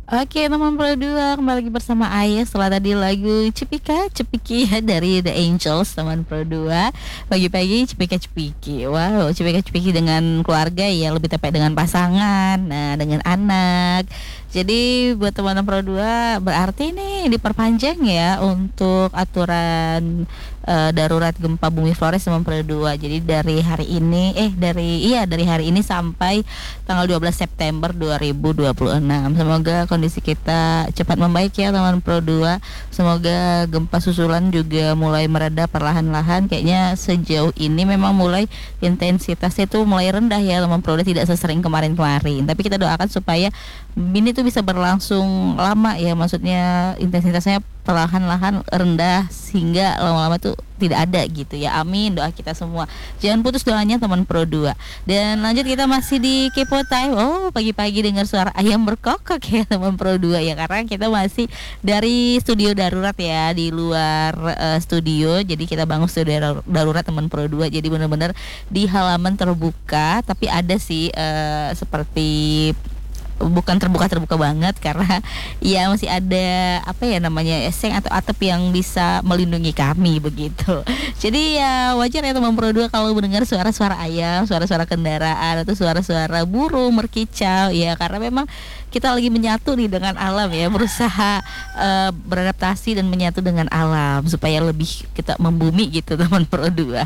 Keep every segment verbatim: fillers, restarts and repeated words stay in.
Oke teman Pro dua, kembali lagi bersama Ayah setelah tadi lagu Cepika Cepiki ya dari The Angels teman Pro dua. Pagi-pagi Cepika Cepiki. Wow, Cepika Cepiki dengan keluarga ya, lebih tepat dengan pasangan, nah dengan anak. Jadi buat teman Pro dua berarti nih diperpanjang ya untuk aturan eh, darurat gempa bumi Flores teman Pro dua. Jadi dari hari ini eh dari iya dari hari ini sampai tanggal dua belas September dua ribu dua puluh enam. Semoga kondisi kita cepat membaik ya teman Pro dua. Semoga gempa susulan juga mulai mereda perlahan-lahan. Kayaknya sejauh ini memang mulai intensitasnya itu mulai rendah ya teman Pro dua, tidak sesering kemarin-kemarin. Tapi kita doakan supaya ini tuh bisa berlangsung lama ya, maksudnya intensitasnya perlahan-lahan rendah sehingga lama-lama tuh tidak ada gitu ya. Amin, doa kita semua. Jangan putus doanya teman Pro dua. Dan lanjut, kita masih di Kepo Time. Oh, pagi-pagi dengar suara ayam berkokok ya teman Pro dua ya, karena kita masih dari studio darurat ya, di luar uh, studio. Jadi kita bangun studio darurat teman Pro dua. Jadi benar-benar di halaman terbuka, tapi ada sih uh, seperti bukan terbuka-terbuka banget karena ya masih ada apa ya namanya seng atau atap yang bisa melindungi kami begitu. Jadi ya wajar ya teman Pro dua kalau mendengar suara-suara ayam, suara-suara kendaraan atau suara-suara burung merkicau ya, karena memang kita lagi menyatu nih dengan alam ya, berusaha uh, beradaptasi dan menyatu dengan alam supaya lebih kita membumi gitu teman Pro dua.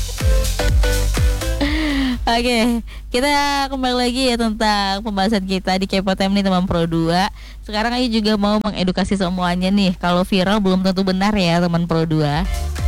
Oke, okay, kita kembali lagi ya tentang pembahasan kita di Kepo Time nih teman Pro dua. Sekarang Ayu juga mau mengedukasi semuanya nih, kalau viral belum tentu benar ya teman Pro dua.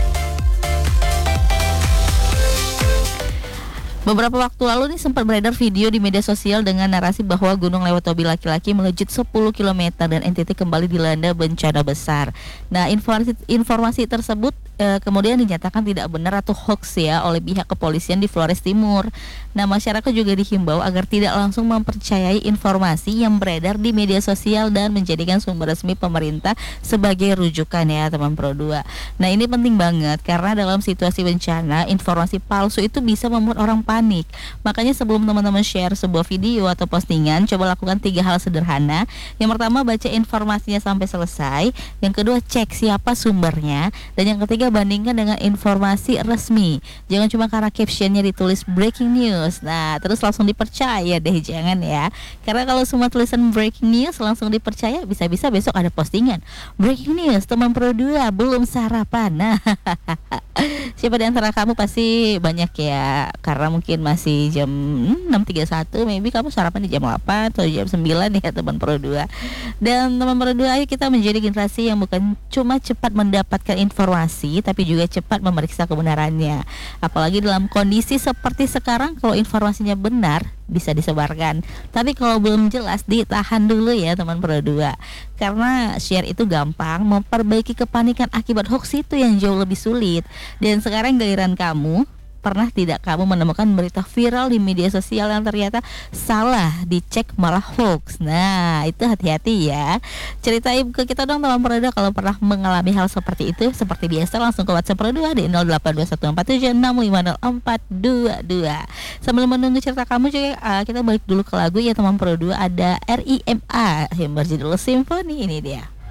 Beberapa waktu lalu nih sempat beredar video di media sosial dengan narasi bahwa gunung lewat tobi laki-laki melejit sepuluh kilometer dan N T T kembali dilanda bencana besar. Nah, informasi informasi tersebut e, kemudian dinyatakan tidak benar atau hoax ya oleh pihak kepolisian di Flores Timur. Nah, masyarakat juga dihimbau agar tidak langsung mempercayai informasi yang beredar di media sosial dan menjadikan sumber resmi pemerintah sebagai rujukan ya teman Pro dua. Nah, ini penting banget karena dalam situasi bencana informasi palsu itu bisa membuat orang panik. Makanya sebelum teman-teman share sebuah video atau postingan, coba lakukan tiga hal sederhana. Yang pertama, baca informasinya sampai selesai. Yang kedua, cek siapa sumbernya. Dan yang ketiga, bandingkan dengan informasi resmi. Jangan cuma karena captionnya ditulis breaking news, nah terus langsung dipercaya deh, jangan ya. Karena kalau semua tulisan breaking news langsung dipercaya, bisa-bisa besok ada postingan breaking news teman Pro dua belum sarapan. Nah siapa di antara kamu pasti banyak ya, karena mungkin masih jam enam tiga puluh satu, maybe kamu sarapan di jam delapan atau jam sembilan ya teman Pro dua. Dan teman Pro dua, ayo kita menjadi generasi yang bukan cuma cepat mendapatkan informasi, tapi juga cepat memeriksa kebenarannya. Apalagi dalam kondisi seperti sekarang, kalau informasinya benar bisa disebarkan, tapi kalau belum jelas ditahan dulu ya teman Pro dua. Karena share itu gampang, memperbaiki kepanikan akibat hoax itu yang jauh lebih sulit. Dan sekarang giliran kamu. Pernah tidak kamu menemukan berita viral di media sosial yang ternyata salah dicek malah hoax? Nah, itu hati-hati ya. Ceritain ke kita dong teman Pro dua kalau pernah mengalami hal seperti itu. Seperti biasa langsung ke WhatsApp Pro dua di nol delapan dua satu empat tujuh enam lima nol empat dua dua. Sambil menunggu cerita kamu juga, uh, kita balik dulu ke lagu ya teman Pro dua. Ada R I M A yang berjudul Symphony, ini dia.